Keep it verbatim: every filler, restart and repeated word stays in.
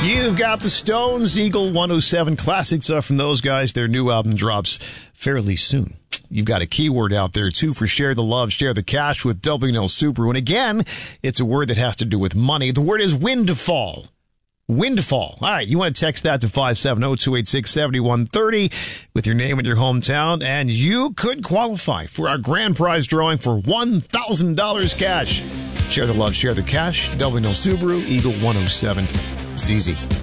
You've got the Stones, Eagle one oh seven classics are from those guys. Their new album drops fairly soon. You've got a keyword out there, too, for share the love, share the cash with W and L Subaru. And again, it's a word that has to do with money. The word is windfall. Windfall. All right, you want to text that to five seven zero, two eight six, seven one three zero with your name and your hometown, and you could qualify for our grand prize drawing for one thousand dollars cash. Share the love, share the cash. W and L Subaru, Eagle one oh seven. It's easy.